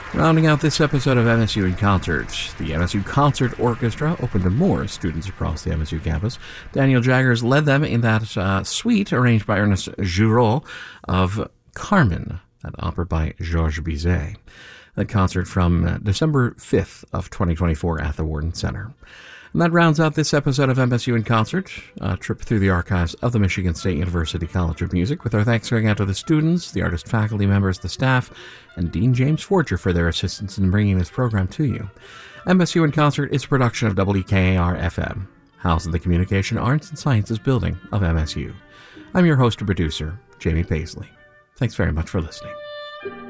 Rounding out this episode of MSU in Concert, the MSU Concert Orchestra opened to more students across the MSU campus. Daniel Jaggers led them in that suite arranged by Ernest Giraud of Carmen, an opera by Georges Bizet. That concert from December 5th of 2024 at the Worden Center. And that rounds out this episode of MSU in Concert, a trip through the archives of the Michigan State University College of Music, with our thanks going out to the students, the artist faculty members, the staff, and Dean James Forger for their assistance in bringing this program to you. MSU in Concert is a production of WKAR-FM, housed in the Communication Arts and Sciences Building of MSU. I'm your host and producer, Jamie Paisley. Thanks very much for listening.